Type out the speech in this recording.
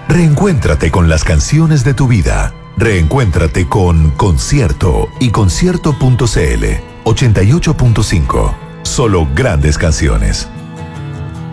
Reencuéntrate con las canciones de tu vida. Reencuéntrate con Concierto y Concierto.cl 88.5. Solo grandes canciones.